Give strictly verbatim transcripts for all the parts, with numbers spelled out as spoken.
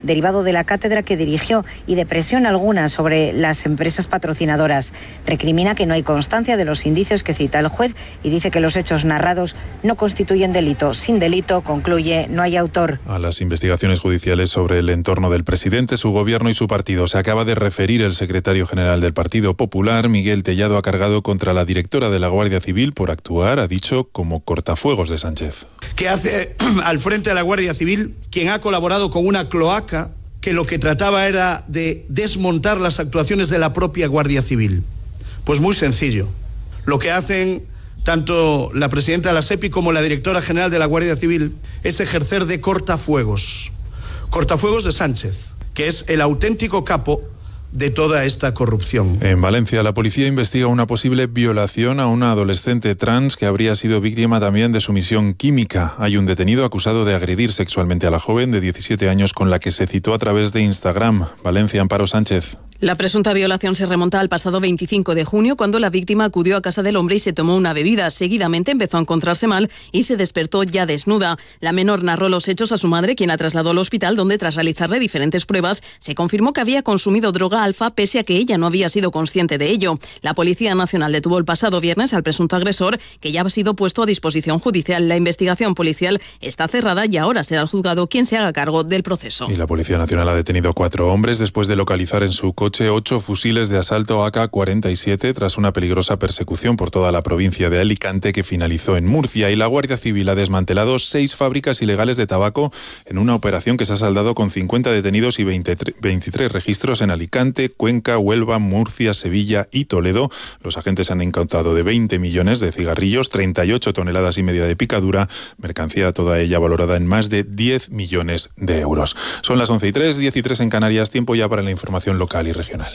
derivado de la cátedra que dirigió y de presión alguna sobre las empresas patrocinadoras. Recrimina que no hay constancia de los indicios que cita el juez y dice que los hechos narrados no constituyen delito. Sin delito, concluye, no hay autor. A las investigaciones judiciales sobre el entorno del presidente, su gobierno y su partido se acaba de referir el secretario general del Partido Popular, Miguel Tellado, ha cargado contra la directora de la Guardia Civil por actuar, ha dicho, como cortafuegos de Sánchez. ¿Qué hace al frente de la Guardia Civil quien ha colaborado con una cloaca que lo que trataba era de desmontar las actuaciones de la propia Guardia Civil? Pues muy sencillo. Lo que hacen tanto la presidenta de la SEPI como la directora general de la Guardia Civil es ejercer de cortafuegos. Cortafuegos de Sánchez, que es el auténtico capo de toda esta corrupción. En Valencia, la policía investiga una posible violación a una adolescente trans que habría sido víctima también de sumisión química. Hay un detenido acusado de agredir sexualmente a la joven de diecisiete años con la que se citó a través de Instagram. Valencia, Amparo Sánchez. La presunta violación se remonta al pasado veinticinco de junio, cuando la víctima acudió a casa del hombre y se tomó una bebida. Seguidamente empezó a encontrarse mal y se despertó ya desnuda. La menor narró los hechos a su madre, quien la trasladó al hospital, donde tras realizarle diferentes pruebas se confirmó que había consumido droga alfa, pese a que ella no había sido consciente de ello. La Policía Nacional detuvo el pasado viernes al presunto agresor, que ya ha sido puesto a disposición judicial. La investigación policial está cerrada y ahora será el juzgado quien se haga cargo del proceso. Y la Policía Nacional ha detenido cuatro hombres después de localizar en su coche ocho fusiles de asalto A K cuarenta y siete tras una peligrosa persecución por toda la provincia de Alicante que finalizó en Murcia. Y la Guardia Civil ha desmantelado seis fábricas ilegales de tabaco en una operación que se ha saldado con cincuenta detenidos y veintitrés registros en Alicante, Cuenca, Huelva, Murcia, Sevilla y Toledo. Los agentes han incautado de veinte millones de cigarrillos, treinta y ocho toneladas y media de picadura, mercancía toda ella valorada en más de diez millones de euros. Son las once y tres, diez y tres en Canarias, tiempo ya para la información local y regional.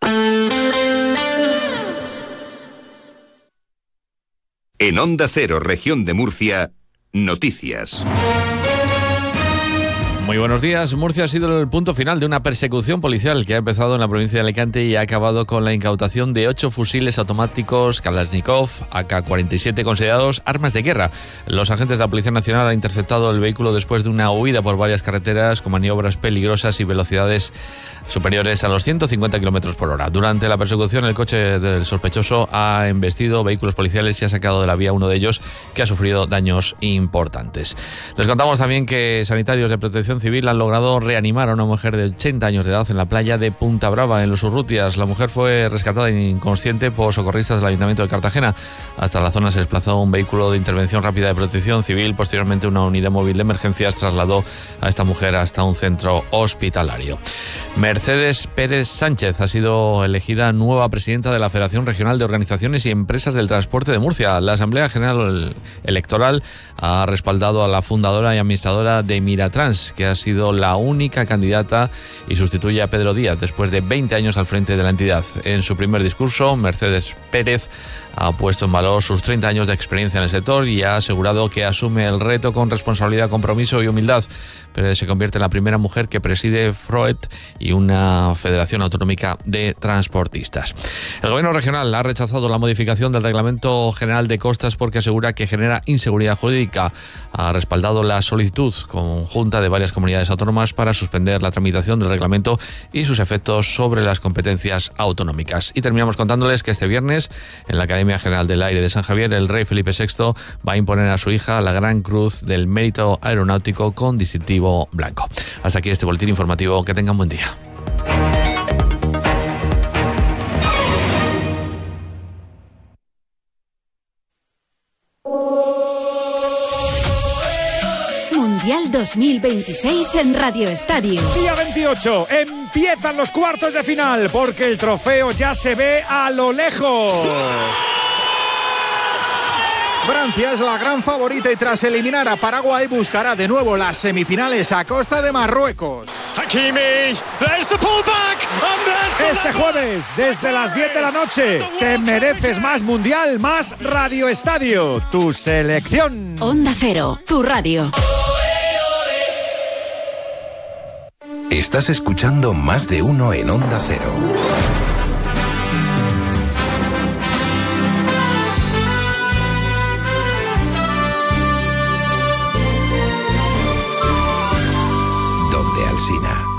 En Onda Cero, región de Murcia, noticias. Muy buenos días. Murcia ha sido el punto final de una persecución policial que ha empezado en la provincia de Alicante y ha acabado con la incautación de ocho fusiles automáticos Kalashnikov A K cuarenta y siete considerados armas de guerra. Los agentes de la Policía Nacional han interceptado el vehículo después de una huida por varias carreteras con maniobras peligrosas y velocidades superiores a los ciento cincuenta kilómetros por hora. Durante la persecución, el coche del sospechoso ha embestido vehículos policiales y ha sacado de la vía uno de ellos, que ha sufrido daños importantes. Les contamos también que sanitarios de Protección Civil han logrado reanimar a una mujer de ochenta años de edad en la playa de Punta Brava, en los Urrutias. La mujer fue rescatada inconsciente por socorristas del Ayuntamiento de Cartagena. Hasta la zona se desplazó un vehículo de intervención rápida de Protección Civil. Posteriormente, una unidad móvil de emergencias trasladó a esta mujer hasta un centro hospitalario. Mercedes Pérez Sánchez ha sido elegida nueva presidenta de la Federación Regional de Organizaciones y Empresas del Transporte de Murcia. La Asamblea General Electoral ha respaldado a la fundadora y administradora de Miratrans, que ha sido la única candidata y sustituye a Pedro Díaz después de veinte años al frente de la entidad. En su primer discurso, Mercedes Pérez ha puesto en valor sus treinta años de experiencia en el sector y ha asegurado que asume el reto con responsabilidad, compromiso y humildad. Pérez se convierte en la primera mujer que preside Froet y una federación autonómica de transportistas. El gobierno regional ha rechazado la modificación del Reglamento General de Costas porque asegura que genera inseguridad jurídica. Ha respaldado la solicitud conjunta de varias comunidades autónomas para suspender la tramitación del reglamento y sus efectos sobre las competencias autonómicas. Y terminamos contándoles que este viernes, en la Academia General del Aire de San Javier, el rey Felipe sexto va a imponer a su hija la Gran Cruz del Mérito Aeronáutico con distintivo blanco. Hasta aquí este boletín informativo. Que tengan buen día. Mundial dos mil veintiséis en Radio Estadio. Día veintiocho, empiezan los cuartos de final porque el trofeo ya se ve a lo lejos. Francia es la gran favorita y tras eliminar a Paraguay buscará de nuevo las semifinales a costa de Marruecos. Hakimi, there's the pullback, este jueves, desde las diez de la noche, te mereces más Mundial, más Radio Estadio, tu selección. Onda Cero, tu radio. Estás escuchando Más de Uno en Onda Cero. Donde Alsina.